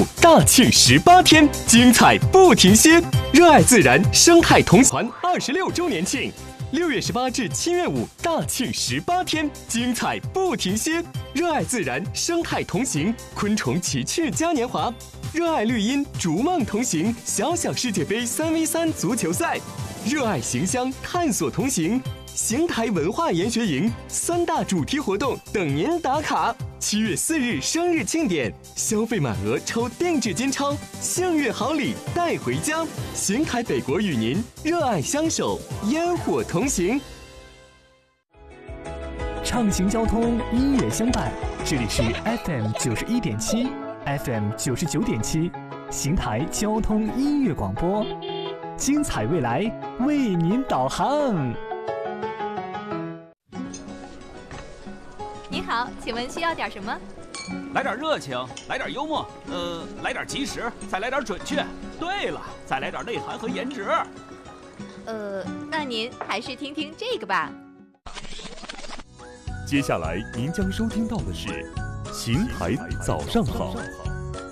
大庆18天，精彩不停歇！热爱自然，生态同行26周年庆，6月18至7月5，大庆18天，精彩不停歇！热爱自然，生态同行，昆虫奇趣嘉年华，热爱绿荫，逐梦同行，小小世界杯3v3足球赛，热爱行乡，探索同行。邢台文化研学营3大主题活动等您打卡。7月4日生日庆典，消费满额抽定制金钞，幸运好礼带回家。邢台北国与您热爱相守，烟火同行。 畅行交通，音乐相伴，这里是 FM 91.7 FM 99.7邢台交通音乐广播，精彩未来为您导航。 你好，请问需要点什么？ 来点热情，来点幽默，来点及时，再来点准确。对了，再来点内涵和颜值。 那您还是听听这个吧。 接下来您将收听到的是《邢台早上好》。